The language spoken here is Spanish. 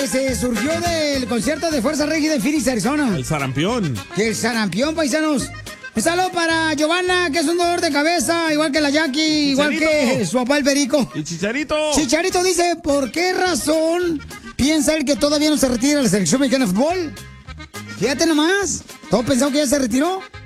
que se surgió del concierto de Fuerza Régida en Phoenix, Arizona. El sarampión. Que el sarampión, paisanos. Un saludo para Giovanna, que es un dolor de cabeza, igual que la Jackie, igual que su papá el Perico. Y Chicharito. Chicharito dice, ¿por qué razón piensa él que todavía no se retira la selección mexicana de fútbol? Fíjate nomás. ¿Todos pensaron que ya se retiró?